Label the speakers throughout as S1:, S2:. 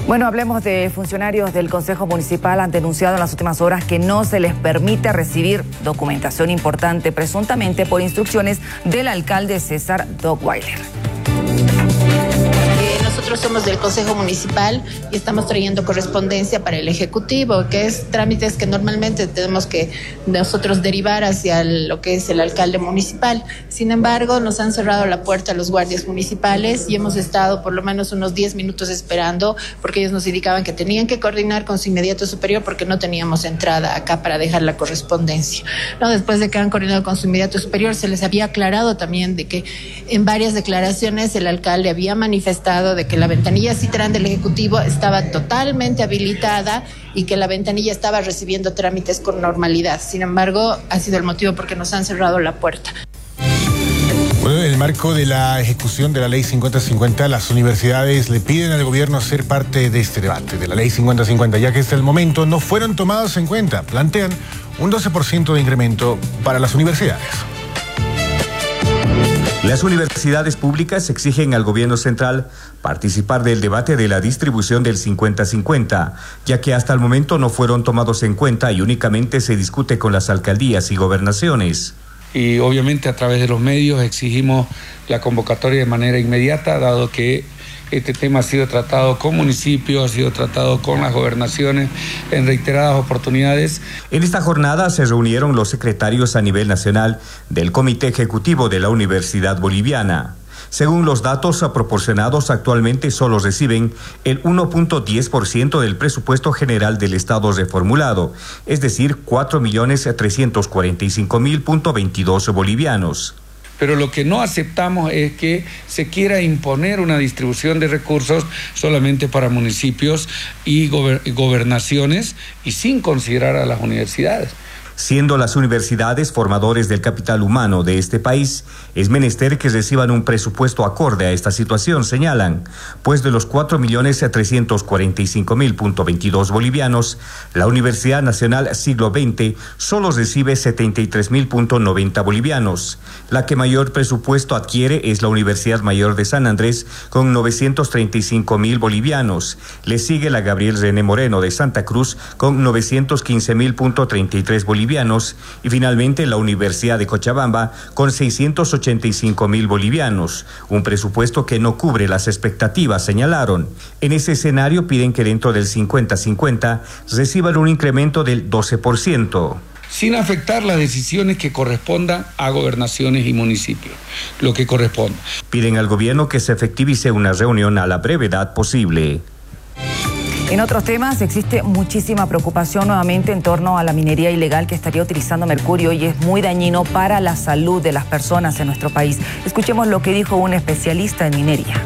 S1: Bueno, hablemos de funcionarios del Consejo Municipal. Han denunciado en las últimas horas que no se les permite recibir documentación importante, presuntamente por instrucciones del alcalde César Dockweiler.
S2: Nosotros somos del Consejo Municipal y estamos trayendo correspondencia para el Ejecutivo, que es trámites que normalmente tenemos que nosotros derivar hacia lo que es el alcalde municipal. Sin embargo, nos han cerrado la puerta a los guardias municipales y hemos estado por lo menos unos 10 minutos esperando, porque ellos nos indicaban que tenían que coordinar con su inmediato superior porque no teníamos entrada acá para dejar la correspondencia. No, después de que han coordinado con su inmediato superior, se les había aclarado también de que en varias declaraciones el alcalde había manifestado de que la ventanilla Citrán del Ejecutivo estaba totalmente habilitada y que la ventanilla estaba recibiendo trámites con normalidad. Sin embargo, ha sido el motivo por qué nos han cerrado la puerta.
S3: Bueno, en el marco de la ejecución de la Ley 5050, las universidades le piden al gobierno ser parte de este debate de la Ley 5050, ya que hasta el momento no fueron tomados en cuenta. Plantean un 12% de incremento para las universidades.
S4: Las universidades públicas exigen al gobierno central participar del debate de la distribución del 50-50, ya que hasta el momento no fueron tomados en cuenta y únicamente se discute con las alcaldías y gobernaciones.
S5: Y obviamente a través de los medios exigimos la convocatoria de manera inmediata, dado que este tema ha sido tratado con municipios, ha sido tratado con las gobernaciones en reiteradas oportunidades.
S4: En esta jornada se reunieron los secretarios a nivel nacional del Comité Ejecutivo de la Universidad Boliviana. Según los datos proporcionados, actualmente solo reciben el 1.10% del presupuesto general del Estado reformulado, es decir, 4.345.022 bolivianos.
S5: Pero lo que no aceptamos es que se quiera imponer una distribución de recursos solamente para municipios y gobernaciones y sin considerar a las universidades.
S4: Siendo las universidades formadores del capital humano de este país, es menester que reciban un presupuesto acorde a esta situación, señalan, pues de los 4.345.022 bolivianos, la Universidad Nacional Siglo XX solo recibe 73.090 bolivianos. La que mayor presupuesto adquiere es la Universidad Mayor de San Andrés, con 935.000 bolivianos. Le sigue la Gabriel René Moreno de Santa Cruz, con 915.033 bolivianos. Y finalmente la Universidad de Cochabamba con 685.000 bolivianos, un presupuesto que no cubre las expectativas, señalaron. En ese escenario piden que dentro del 50-50 reciban un incremento del 12%.
S5: Sin afectar las decisiones que correspondan a gobernaciones y municipios, lo que corresponda.
S4: Piden al gobierno que se efectivice una reunión a la brevedad posible.
S1: En otros temas, existe muchísima preocupación nuevamente en torno a la minería ilegal que estaría utilizando mercurio y es muy dañino para la salud de las personas en nuestro país. Escuchemos lo que dijo un especialista en minería.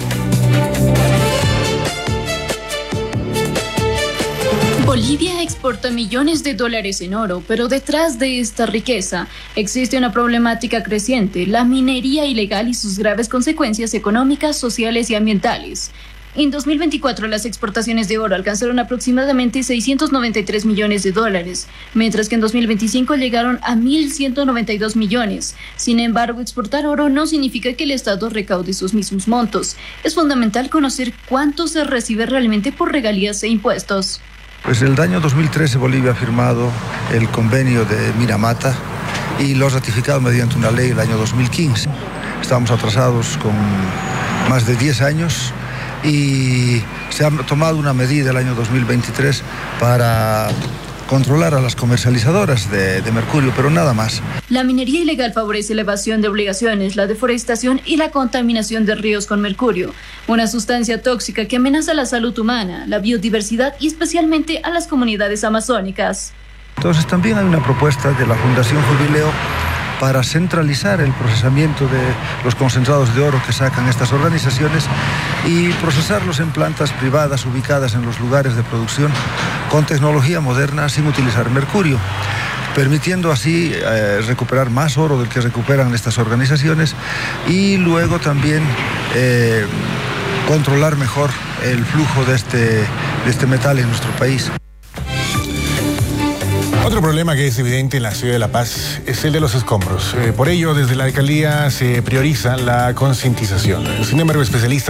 S6: Bolivia exporta millones de dólares en oro, pero detrás de esta riqueza existe una problemática creciente, la minería ilegal y sus graves consecuencias económicas, sociales y ambientales. En 2024, las exportaciones de oro alcanzaron aproximadamente 693 millones de dólares, mientras que en 2025 llegaron a 1.192 millones. Sin embargo, exportar oro no significa que el Estado recaude sus mismos montos. Es fundamental conocer cuánto se recibe realmente por regalías e impuestos.
S7: Pues el año 2013 Bolivia ha firmado el convenio de Minamata y lo ha ratificado mediante una ley el año 2015. Estamos atrasados con más de 10 años. Y se ha tomado una medida el año 2023 para controlar a las comercializadoras de mercurio, pero nada más.
S6: La minería ilegal favorece la evasión de obligaciones, la deforestación y la contaminación de ríos con mercurio, una sustancia tóxica que amenaza la salud humana, la biodiversidad y especialmente a las comunidades amazónicas.
S7: Entonces también hay una propuesta de la Fundación Jubileo para centralizar el procesamiento de los concentrados de oro que sacan estas organizaciones y procesarlos en plantas privadas ubicadas en los lugares de producción con tecnología moderna sin utilizar mercurio, permitiendo así recuperar más oro del que recuperan estas organizaciones y luego también controlar mejor el flujo de este metal en nuestro país.
S3: Otro problema que es evidente en la ciudad de La Paz es el de los escombros. Por ello, desde la alcaldía se prioriza la concientización. Sin embargo, especialistas